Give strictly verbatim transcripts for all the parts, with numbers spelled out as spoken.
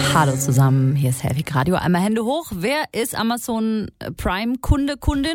Hallo zusammen, hier ist Helwig Radio. Einmal Hände hoch. Wer ist Amazon Prime Kunde, Kundin?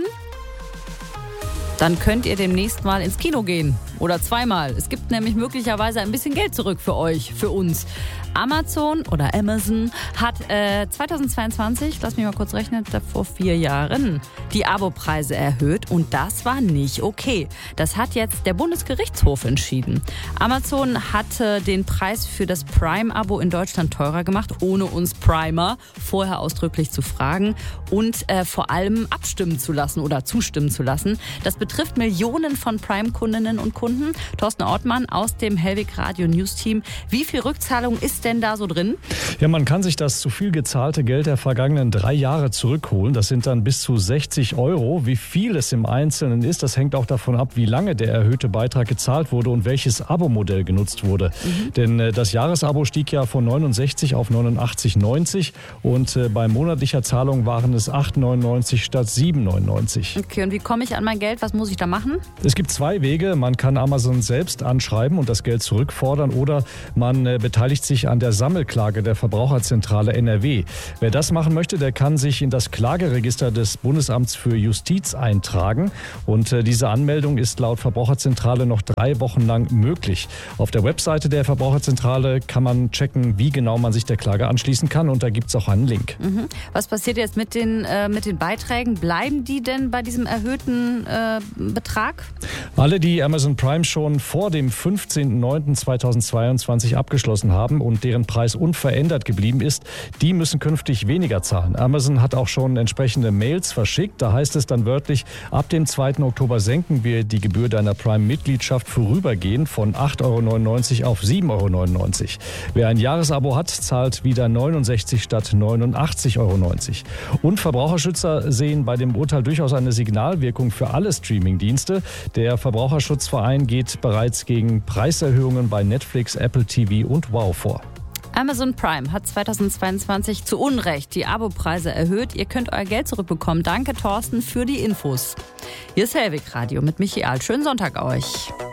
Dann könnt ihr demnächst mal ins Kino gehen. Oder zweimal. Es gibt nämlich möglicherweise ein bisschen Geld zurück für euch, für uns. Amazon oder Amazon hat äh, zweitausendzweiundzwanzig, lass mich mal kurz rechnen, vor vier Jahren die Abopreise erhöht und das war nicht okay. Das hat jetzt der Bundesgerichtshof entschieden. Amazon hatte den Preis für das Prime-Abo in Deutschland teurer gemacht, ohne uns Primer vorher ausdrücklich zu fragen und äh, vor allem abstimmen zu lassen oder zustimmen zu lassen. Das betrifft Millionen von Prime-Kundinnen und Kunden. Thorsten Ortmann aus dem Helwig Radio News Team. Wie viel Rückzahlung ist denn da so drin? Ja, man kann sich das zu viel gezahlte Geld der vergangenen drei Jahre zurückholen. Das sind dann bis zu sechzig Euro. Wie viel es im Einzelnen ist, das hängt auch davon ab, wie lange der erhöhte Beitrag gezahlt wurde und welches Abo-Modell genutzt wurde. Mhm. Denn äh, das Jahresabo stieg ja von neunundsechzig auf neunundachtzig neunzig und äh, bei monatlicher Zahlung waren es acht neunundneunzig statt sieben neunundneunzig. Okay, und wie komme ich an mein Geld? Was muss ich da machen? Es gibt zwei Wege. Man kann Amazon selbst anschreiben und das Geld zurückfordern oder man äh, beteiligt sich an der Sammelklage der Verbraucherzentrale N R W. Wer das machen möchte, der kann sich in das Klageregister des Bundesamts für Justiz eintragen und äh, diese Anmeldung ist laut Verbraucherzentrale noch drei Wochen lang möglich. Auf der Webseite der Verbraucherzentrale kann man checken, wie genau man sich der Klage anschließen kann und da gibt es auch einen Link. Mhm. Was passiert jetzt mit den, äh, mit den Beiträgen? Bleiben die denn bei diesem erhöhten äh, Betrag? Alle, die Amazon Prime schon vor dem fünfzehnten neunten zweitausendzweiundzwanzig abgeschlossen haben und deren Preis unverändert geblieben ist, die müssen künftig weniger zahlen. Amazon hat auch schon entsprechende Mails verschickt. Da heißt es dann wörtlich, ab dem zweiten Oktober senken wir die Gebühr deiner Prime-Mitgliedschaft vorübergehend von acht Euro neunundneunzig auf sieben Euro neunundneunzig. Wer ein Jahresabo hat, zahlt wieder neunundsechzig statt neunundachtzig Euro neunzig. Und Verbraucherschützer sehen bei dem Urteil durchaus eine Signalwirkung für alle Streamingdienste. Der Verbraucherschutzverein geht bereits gegen Preiserhöhungen bei Netflix, Apple T V und Wow vor. Amazon Prime hat zweitausendzweiundzwanzig zu Unrecht die Abopreise erhöht. Ihr könnt euer Geld zurückbekommen. Danke, Thorsten, für die Infos. Hier ist Helwig Radio mit Michi Ahl. Schönen Sonntag euch.